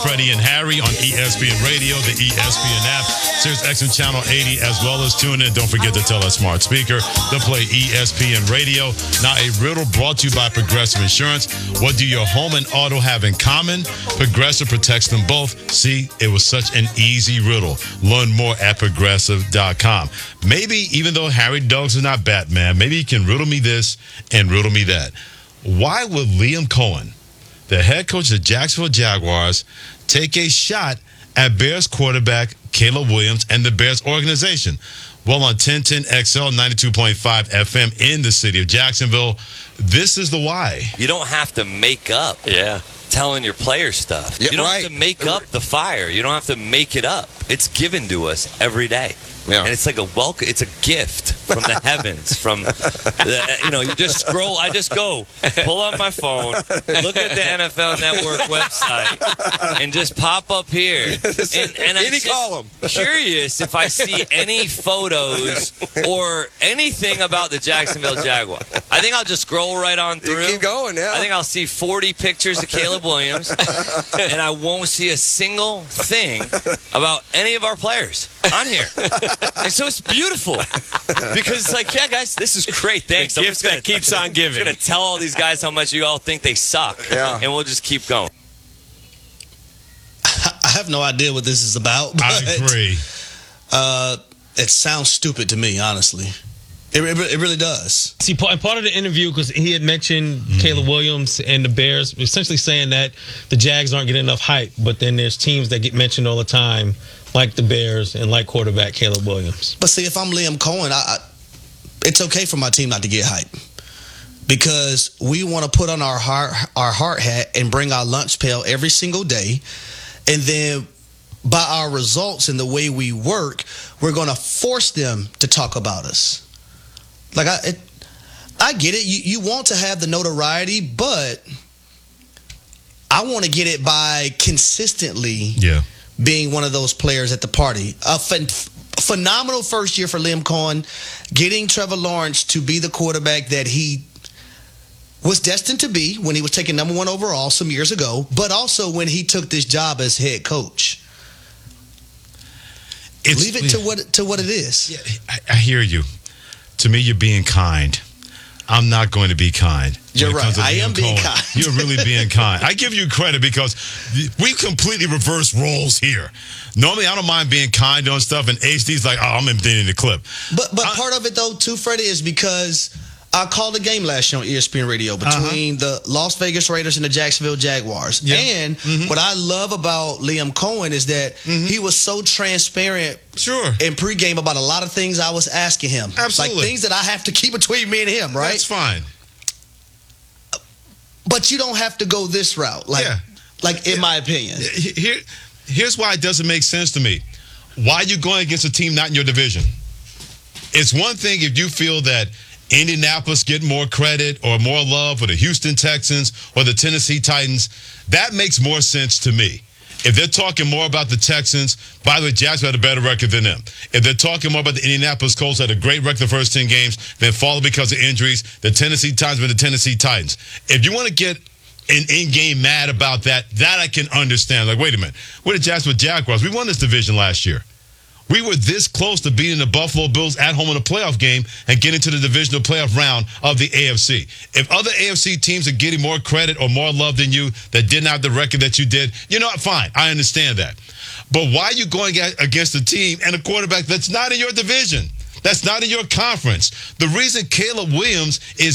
Freddie and Harry on ESPN Radio, the ESPN app, Sirius XM Channel 80, as well as tune in. Don't forget to tell a smart speaker to play ESPN Radio. Now, a riddle brought to you by Progressive Insurance. What do your home and auto have in common? Progressive protects them both. See, it was such an easy riddle. Learn more at Progressive.com. Maybe, even though Harry Dogs is not Batman, maybe he can riddle me this and riddle me that. Why would Liam Cohen, the head coach of the Jacksonville Jaguars, take a shot at Bears quarterback Caleb Williams and the Bears organization? Well, on 1010 XL, 92.5 FM in the city of Jacksonville, this is the why. You don't have to make up telling your players stuff. Yeah, you don't right. have to make up the fire. You don't have to make it up. It's given to us every day. Yeah. And it's like a welcome. It's a gift from the heavens. From you just scroll. I just go pull up my phone, look at the NFL Network website, and just pop up here. And I'm just curious if I see any photos or anything about the Jacksonville Jaguars. I think I'll just scroll right on through. You keep going, yeah. I think I'll see 40 pictures of Caleb Williams, and I won't see a single thing about any of our players on here. And so it's beautiful because it's like, yeah, guys, this is great. Thanks. The gift that keeps on giving. I'm going to tell all these guys how much you all think they suck, and we'll just keep going. I have no idea what this is about. But, I agree. It sounds stupid to me, honestly. It really does. See, part of the interview, because he had mentioned Caleb Williams and the Bears, essentially saying that the Jags aren't getting enough hype, but then there's teams that get mentioned all the time, like the Bears and like quarterback Caleb Williams. But see, if I'm Liam Cohen, it's okay for my team not to get hype because we want to put on our hard hat and bring our lunch pail every single day, and then by our results and the way we work, we're going to force them to talk about us. Like I get it. You want to have the notoriety, but I want to get it by consistently being one of those players at the party. A phenomenal first year for Liam Cohen, getting Trevor Lawrence to be the quarterback that he was destined to be when he was taken number 1 overall some years ago, but also when he took this job as head coach. Leave it to what it is. Yeah, I hear you. To me, you're being kind. I'm not going to be kind. You're right. I am being kind. You're really being kind. I give you credit because we completely reverse roles here. Normally, I don't mind being kind on stuff, and HD's like, I'm emptying the clip. But part of it, though, too, Freddie, is because I called the game last year on ESPN Radio between the Las Vegas Raiders and the Jacksonville Jaguars. Yeah. And what I love about Liam Cohen is that he was so transparent in pregame about a lot of things I was asking him. Absolutely. Like things that I have to keep between me and him, right? That's fine. But you don't have to go this route, in my opinion. Here's why it doesn't make sense to me. Why are you going against a team not in your division? It's one thing if you feel that Indianapolis get more credit or more love, or the Houston Texans or the Tennessee Titans. That makes more sense to me. If they're talking more about the Texans, by the way, Jacksonville had a better record than them. If they're talking more about the Indianapolis Colts, had a great record the first 10 games, then followed because of injuries, the Tennessee Titans were the Tennessee Titans. If you want to get in-game mad about that I can understand. Like, wait a minute. We're the Jacksonville Jaguars. We won this division last year. We were this close to beating the Buffalo Bills at home in a playoff game and getting to the divisional playoff round of the AFC. If other AFC teams are getting more credit or more love than you that didn't have the record that you did, you know what? Fine. I understand that. But why are you going against a team and a quarterback that's not in your division? That's not in your conference. The reason Caleb Williams is